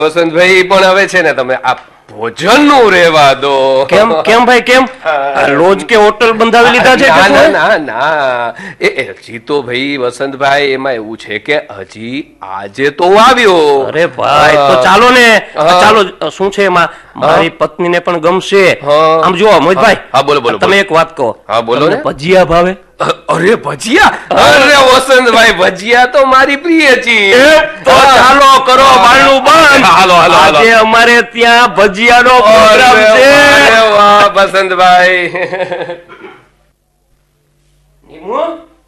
વસંતભાઈ પણ હવે છે ને તમે આ ભોજન નું રેવા દો. કેમ કેમ ભાઈ કેમ? રોજ કે હોટલ બંધાવી લીધા છે? ના ના ના એ હજી તો ભાઈ વસંતભાઈ એમાં એવું છે કે હજી આજે તો આવ્યો. અરે ભાઈ તો ચાલો ને, ચાલો. શું છે એમાં? મારી પત્નીને પણ ગમશે. આમ જુઓ મોહિતભાઈ, હા બોલો બોલો. તમે એક વાત કહો. હા બોલો ને. ભજીયા ભાવે? અરે ભજીયા, અરે વસંતભાઈ ભજીયા તો મારી પ્રિય છે. તો ચાલો કરો બારણું બંધ. હાલો હાલો આજે અમારે ત્યાં ભજીયાનો પ્રોગ્રામ છે. અરે વાહ વસંતભાઈ. નિમુ,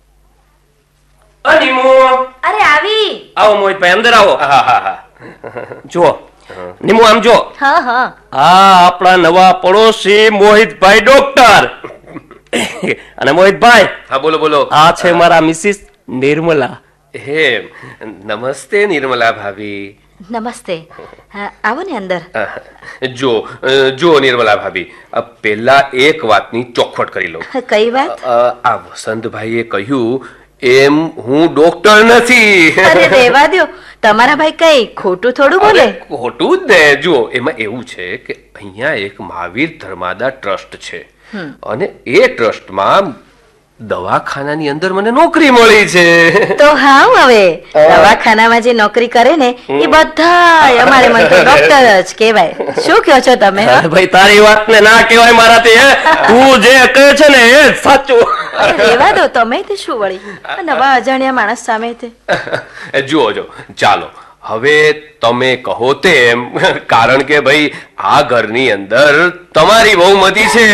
નિમુ. અરે આવી. આવો મોહિતભાઈ, અંદર આવો. હા હા હા. જો નિમુ, આમ જો. હા હા. આ આપણા નવા પડોશી મોહિતભાઈ ડોક્ટર. અને મોહિતભાઈ, હા બોલો બોલો. આ છે મારા મિસિસ નિર્મલા. હે નમસ્તે નિર્મલા ભાભી. નમસ્તે. હા, આવો ને અંદર. જો નિર્મલા ભાભી, પેલા એક વાતની ચોખવટ કરી લઉં. કઈ વાત? આ વસંતભાઈએ કહ્યું એમ હું ડોક્ટર નથી. અરે રહેવા દ્યો, તમારા ભાઈ કઈ ખોટું થોડું બોલે. ખોટું જ ને. જુઓ એમાં એવું છે કે અહીંયા એક મહાવીર ધર્માદા ટ્રસ્ટ છે અને એ ટ્રસ્ટમાં દવાખાનાની અંદર મને નોકરી મળી છે. તો હા, હવે દવાખાનામાં જે નોકરી કરે ને એ બધા અમારે મન તો ડોક્ટર જ કહેવાય. શું કહો છો તમે? ભાઈ તારી વાત ને ના કહેવાય મારાથી. તું જે કહે છે ને એ સાચું. રહેવા દો તમે, તે શું વળી નવા અજાણ્યા માણસ સામે તે. જુઓ જો, ચાલો હવે તમે કહો તેમ, કારણ કે ભાઈ આ ઘરની અંદર તમારી બહુમતી છે.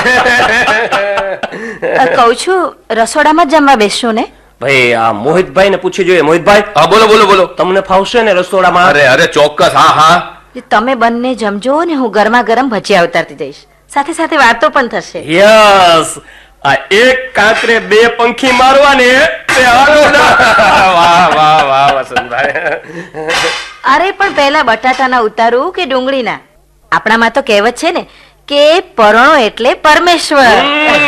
કહું છું રસોડામાં જ જમવા બેસશું ને. ભાઈ આ મોહિતભાઈ ને પૂછી જોઈએ. મોહિતભાઈ, હા બોલો બોલો બોલો. તમને ફાવશે ને રસોડામાં? અરે અરે ચોક્કસ. હા હા. તમે બંને જમજો ને હું ગરમા ગરમ ભજીયા ઉતારતી જઈશ. સાથે સાથે વાતો પણ થશે. યસ. આ એક કાંકરે બે પંખી મારવાને તે વાહ વાહ વાહ વસંતભાઈ. અરે પણ પહેલા બટાટાના ઉતારું કે ડુંગળીના? આપણામાં તો કહેવત છે ને કે પરણો એટલે પરમેશ્વર.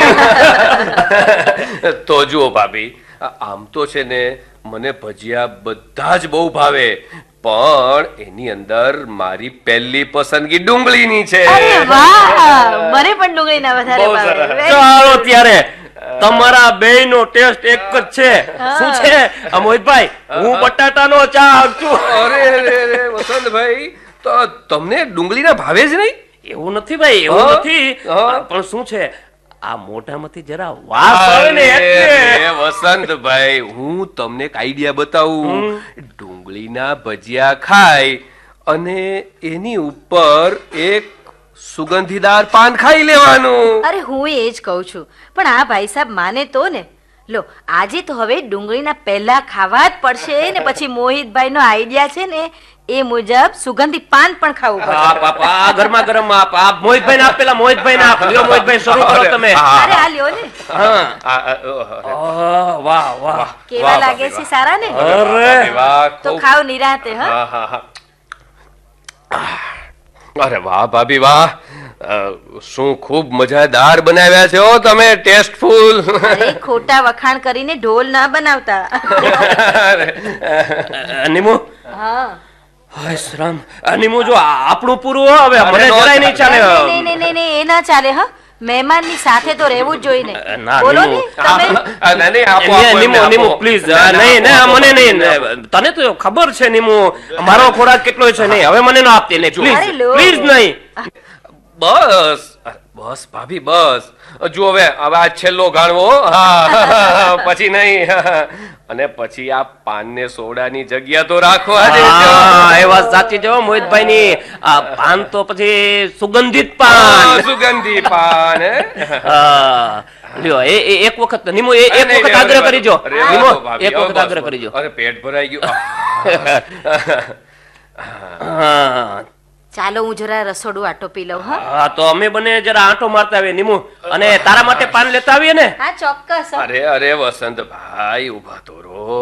તો જુઓ ભાભી, આમ તો છે ને મને ભજીયા બધા જ બહુ ભાવે, પણ એની અંદર મારી પહેલી પસંદગી ડુંગળીની છે. અરે વાહ, મને પણ ડુંગળીના વધારે ભાવે. ચાલો ત્યારે તમારા બેયનો ટેસ્ટ એક જ છે. શું છે મોહિતભાઈ? હું બટાટાનો ચાહક છું. અરે અરે વસંતભાઈ, તો તમને ડુંગળીના ભાવે જ નહીં? એવું નથી ભાઈ, એવું નથી. પણ શું છે, આ મોઢામાંથી જરા વાસ આવે ને એટલે. વસંતભાઈ, હું તમને એક આઈડિયા બતાવું. ડુંગળીના ભજીયા ખાય અને એની ઉપર એક સુગંધીદાર પાન ખાઈ લેવાનું. અરે હું એ જ કહું છું, પણ આ ભાઈ સાહેબ માને તો ને. લો આજે તો હવે ડુંગળીના પહેલા ખાવા જ પડશે ને પછી મોહિતભાઈ નો આઈડિયા છે ને એ મુજબ સુગંધી પાન પણ ખાવું પડશે. આ ગરમા ગરમ આપ મોહિતભાઈ ને આપ. પેલા મોહિતભાઈ ને આપ. લ્યો મોહિતભાઈ, શરૂ કરો તમે. અરે આ લ્યો ને. વાહ વાહ, કેવા લાગે છે? સારા ને? અરે તો ખાવ નિરાતે. હા. અરે વાહ ભાભી વાહ, શું ખૂબ મજાદાર બનાવ્યા છે હો તમે. ટેસ્ટફુલ. અરે ખોટા વખાણ કરીને ઢોલ ના બનાવતા. નિમુ. હા. હાય શ્રામ. નિમુ જો આપણું પૂરું હવે મને જરાય નહીં ચાલે. નહીં એ ના ચાલે. હા, મહેમાન ની સાથે તો રહેવું જ જોઈએ ને. બોલો ને તમે. નિમુ પ્લીઝ. નહીં ને મને નહીં. તને તો ખબર છે નિમુ મારો ખોરાક કેટલો છે. નહીં હવે મને ના આપતી. નહીં પ્લીઝ નહીં. બસ બસ ભાભી બસ. જો હવે આ છેલ્લો ગાળવો. હા પછી નહીં. અને પછી આ પાન ને સોડાની જગ્યા તો રાખવા દેજો. એ વાત સાચી છે મોહિતભાઈ ની. આ પાન તો પછી સુગંધિત પાન. સુગંધી પાન. લ્યો એક વખત નિમુ એક વખત આગ્રહ કરીજો. નિમુ એક વખત આગ્રહ કરીજો. અરે પેટ ભરાઈ ગયું. ચાલો હું જરા રસોડું આટો પી લઉં. હા તો અમે બને જરા આંટો મારતા આવીએ નિમુ. અને તારા માટે પાન લેતા આવીએ ને. હા ચોક્કસ. અરે વસંતભાઈ ઉભા તો રહો.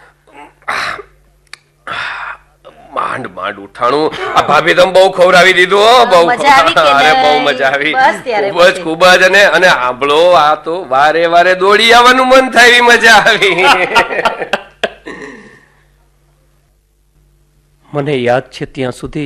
માંડ માંડ ઉઠાણું. આ ભાભી તમે બહુ ખવડાવી દીધું. બહુ મજા આવી. ખૂબ જ. અને આંબળો આ તો વારે વારે દોડી આવવાનું મન થાય એવી મજા આવી. મને યાદ છે ત્યાં સુધી